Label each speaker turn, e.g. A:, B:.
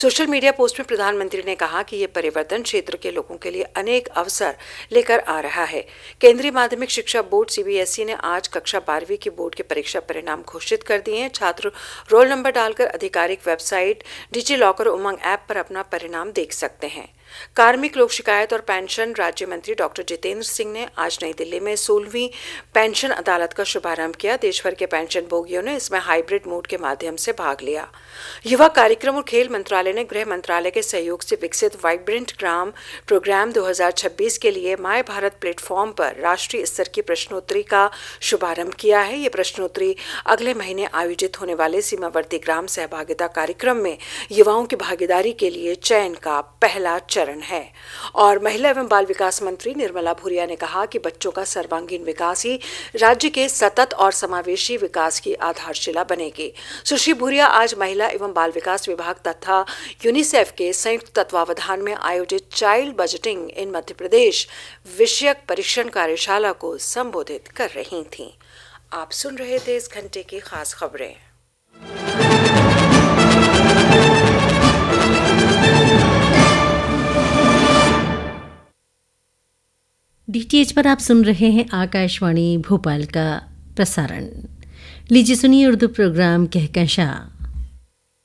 A: Social media post में प्रधानमंत्री ने कहा कि ये परिवर्तन क्षेत्र के लोगों के लिए अनेक अवसर लेकर आ रहा है। केंद्रीय माध्यमिक शिक्षा बोर्ड सीबीएसई ने आज कक्षा 12वीं की बोर्ड के परीक्षा परिणाम घोषित कर दिए हैं। छात्र रोल नंबर डालकर आधिकारिक वेबसाइट डिजी लॉकर उमंग ऐप पर अपना परिणाम देख सकते हैं। कार्मिक लोक शिकायत और पेंशन राज्य मंत्री डॉक्टर जितेंद्र सिंह ने आज नई दिल्ली में 16वीं पेंशन अदालत का शुभारंभ किया। देश भर के पेंशन भोगियों ने इसमें हाइब्रिड मोड के माध्यम से भाग लिया। युवा कार्यक्रम और खेल मंत्रालय ने गृह मंत्रालय के सहयोग से विकसित वाइब्रेंट ग्राम प्रोग्राम 2026 के लिए माय भारत प्लेटफॉर्म पर राष्ट्रीय स्तर की प्रश्नोत्तरी का शुभारंभ किया है। ये प्रश्नोत्तरी अगले महीने आयोजित होने वाले सीमावर्ती ग्राम सहभागिता कार्यक्रम में युवाओं की भागीदारी के लिए चयन का पहला चरण है। और महिला एवं बाल विकास मंत्री निर्मला भूरिया ने कहा कि बच्चों का सर्वांगीण विकास ही राज्य के सतत और समावेशी विकास की आधारशिला बनेगी। सुश्री भूरिया आज महिला एवं बाल विकास विभाग तथा यूनिसेफ के संयुक्त तत्वावधान में आयोजित चाइल्ड बजटिंग इन मध्य प्रदेश विषयक परीक्षण कार्यशाला को संबोधित कर रही थीं। आप सुन रहे थे इस घंटे की खास खबरें।
B: डीटीएच पर आप सुन रहे हैं आकाशवाणी भोपाल का प्रसारण। लीजिए सुनिए उर्दू प्रोग्राम कहकशां।